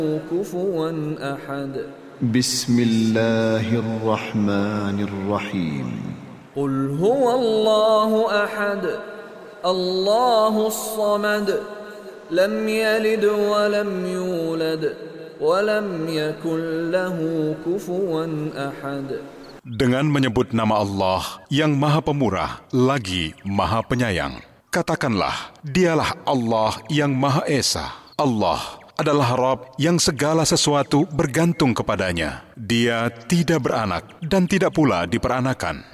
كفوا أحد بسم الله الرحمن الرحيم قل هو الله أحد الله الصمد لم يلد ولم يولد ولم يكن له كفوا أحد. Dengan menyebut nama Allah yang Maha Pemurah lagi Maha Penyayang, katakanlah, dialah Allah yang Maha Esa. Allah adalah Rabb yang segala sesuatu bergantung kepadanya. Dia tidak beranak dan tidak pula diperanakan.